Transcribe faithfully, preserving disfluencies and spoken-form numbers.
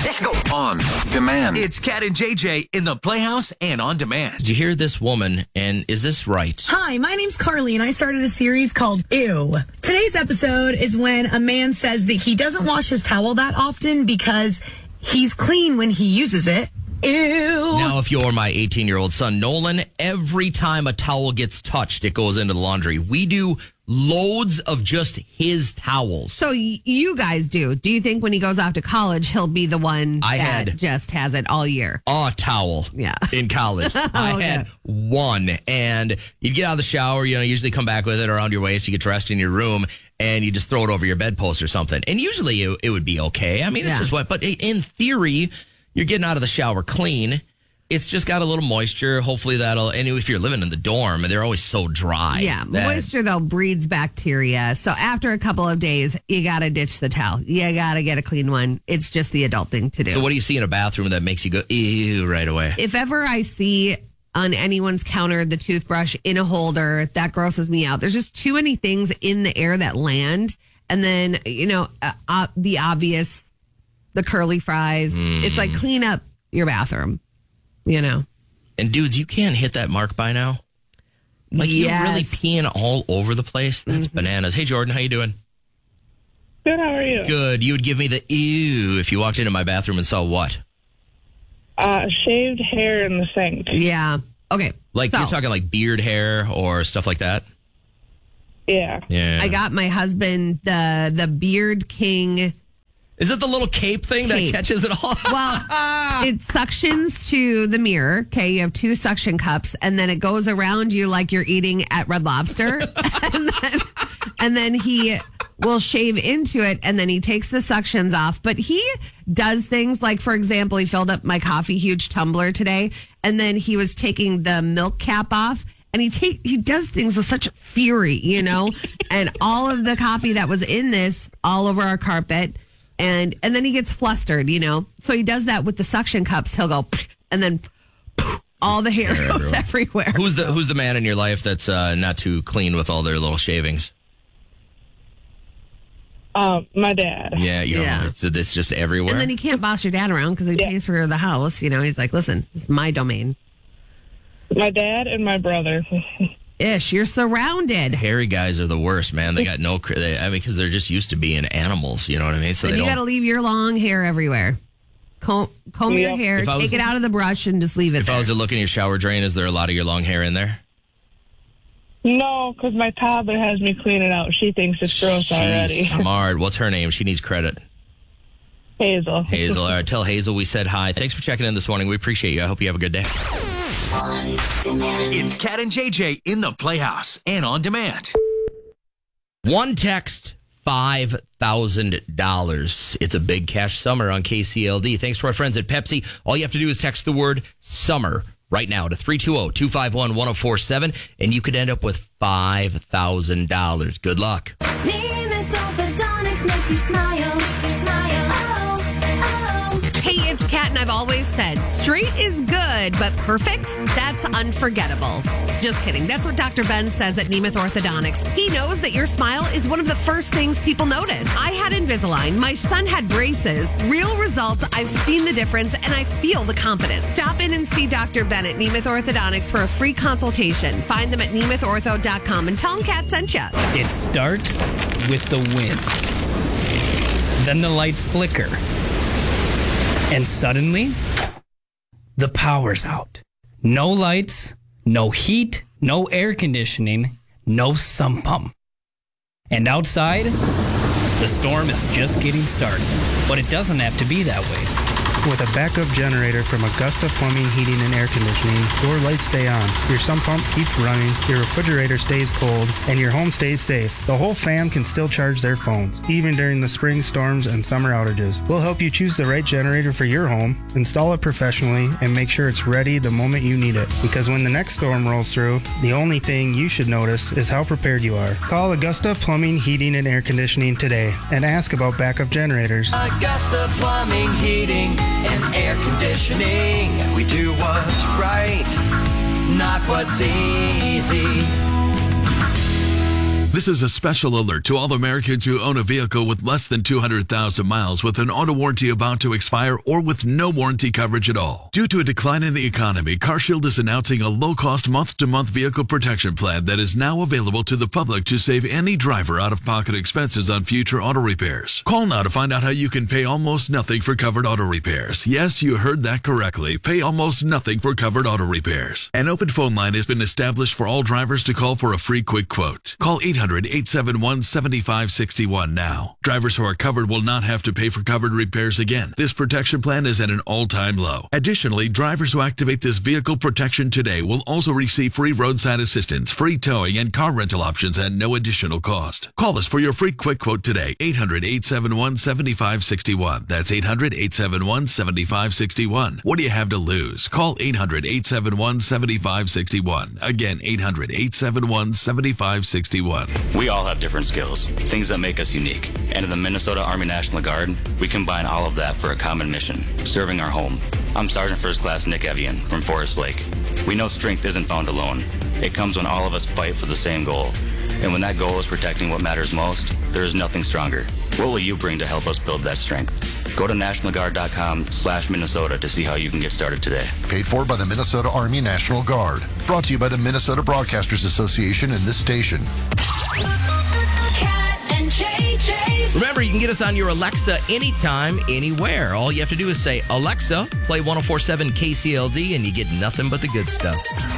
Let's go. On demand. It's Cat and J J in the Playhouse and on demand. Did you hear this woman, and is this right? Hi, my name's Carly, and I started a series called Ew. Today's episode is when a man says that he doesn't wash his towel that often because he's clean when he uses it. Ew. Now, if you're my eighteen-year-old son, Nolan, every time a towel gets touched, it goes into the laundry. We do loads of just his towels. So y- you guys do. Do you think when he goes off to college, he'll be the one I that had just has it all year? A towel Yeah. in college. I Okay. had one. And you'd get out of the shower, you know, usually come back with it around your waist. You get dressed in your room, and you just throw it over your bedpost or something. And usually it, it would be okay. I mean, it's Yeah. just what, but in theory, you're getting out of the shower clean. It's just got a little moisture. Hopefully that'll, and if you're living in the dorm, they're always so dry. Yeah, that- moisture, though, breeds bacteria. So after a couple of days, you got to ditch the towel. You got to get a clean one. It's just the adult thing to do. So what do you see in a bathroom that makes you go, ew, right away? If ever I see on anyone's counter the toothbrush in a holder, that grosses me out. There's just too many things in the air that land. And then, you know, uh, uh, the obvious, the curly fries. Mm. It's like clean up your bathroom, you know. And dudes, you can't hit that mark by now. Like Yes. you're really peeing all over the place. That's mm-hmm. bananas. Hey, Jordan, how you doing? Good, how are you? Good. You would give me the ew if you walked into my bathroom and saw what? Uh, shaved hair in the sink. Yeah. Okay. Like so, you're talking like beard hair or stuff like that? Yeah. Yeah. I got my husband the the Beard King. Is it the little cape thing Cape. that catches it all? Well, it suctions to the mirror. Okay, you have two suction cups, and then it goes around you like you're eating at Red Lobster. and, then, and then he will shave into it, and then he takes the suctions off. But he does things like, for example, he filled up my coffee huge tumbler today, and then he was taking the milk cap off. And he take he does things with such fury, you know, and all of the coffee that was in this all over our carpet. And and then he gets flustered, you know. So he does that with the suction cups. He'll go, and then all the hair Hair goes everywhere. everywhere. Who's the Who's the man in your life that's uh, not too clean with all their little shavings? Um, my dad. Yeah, you know, Yeah. it's, it's just everywhere. And then he can't boss your dad around because he Yeah. pays for the house. You know, he's like, listen, it's my domain. My dad and my brother. Ish, you're surrounded. Hairy guys are the worst, man. They got no, cr- they, I mean, because they're just used to being animals. You know what I mean? So And they you don't. got to leave your long hair everywhere. Comb, comb your Yep. hair, If I was- take it out of the brush, and just leave it if there. I was to look in your shower drain, is there a lot of your long hair in there? No, because my toddler has me clean it out. She thinks it's gross She's already. smart. What's her name? She needs credit. Hazel. Hazel. All right, tell Hazel we said hi. Thanks for checking in this morning. We appreciate you. I hope you have a good day. On demand. It's Cat and J J in the Playhouse and on demand. One text, five thousand dollars. It's a big cash summer on K C L D. Thanks to our friends at Pepsi. All you have to do is text the word summer right now to three two zero, two five one, one zero four seven, and you could end up with five thousand dollars. Good luck. Nemeth Orthodontics makes you smile, makes you smile. Oh, oh. Hey, it's Kat, and I've always said straight is good, but perfect, that's unforgettable. Just kidding. That's what Doctor Ben says at Nemeth Orthodontics. He knows that your smile is one of the first things people notice. I had Invisalign. My son had braces. Real results. I've seen the difference, and I feel the confidence. Stop in and see Doctor Ben at Nemeth Orthodontics for a free consultation. Find them at nemeth ortho dot com and tell them Kat sent you. It starts with the wind. Then the lights flicker. And suddenly, the power's out. No lights, no heat, no air conditioning, no sump pump. And outside, the storm is just getting started. But it doesn't have to be that way. With a backup generator from Augusta Plumbing, Heating, and Air Conditioning, your lights stay on, your sump pump keeps running, your refrigerator stays cold, and your home stays safe. The whole fam can still charge their phones, even during the spring storms and summer outages. We'll help you choose the right generator for your home, install it professionally, and make sure it's ready the moment you need it. Because when the next storm rolls through, the only thing you should notice is how prepared you are. Call Augusta Plumbing, Heating, and Air Conditioning today and ask about backup generators. Augusta Plumbing, Heating, and Air Conditioning. We do what's right, not what's easy. This is a special alert to all Americans who own a vehicle with less than two hundred thousand miles with an auto warranty about to expire or with no warranty coverage at all. Due to a decline in the economy, CarShield is announcing a low-cost month-to-month vehicle protection plan that is now available to the public to save any driver out-of-pocket expenses on future auto repairs. Call now to find out how you can pay almost nothing for covered auto repairs. Yes, you heard that correctly. Pay almost nothing for covered auto repairs. An open phone line has been established for all drivers to call for a free quick quote. Call eight hundred, eight seven one, seven five six one now. Drivers who are covered will not have to pay for covered repairs again. This protection plan is at an all-time low. Additionally, drivers who activate this vehicle protection today will also receive free roadside assistance, free towing, and car rental options at no additional cost. Call us for your free quick quote today. eight hundred, eight seven one, seven five six one. That's eight hundred, eight seven one, seven five six one. What do you have to lose? Call eight hundred, eight seven one, seven five six one. Again, eight hundred, eight seven one, seven five six one. We all have different skills, things that make us unique. And in the Minnesota Army National Guard, we combine all of that for a common mission, serving our home. I'm Sergeant First Class Nick Evian from Forest Lake. We know strength isn't found alone. It comes when all of us fight for the same goal. And when that goal is protecting what matters most, there is nothing stronger. What will you bring to help us build that strength? Go to national guard dot com slash Minnesota to see how you can get started today. Paid for by the Minnesota Army National Guard. Brought to you by the Minnesota Broadcasters Association and this station. Cat and J J. Remember, you can get us on your Alexa anytime, anywhere. All you have to do is say, Alexa, play one oh four point seven K C L D, and you get nothing but the good stuff.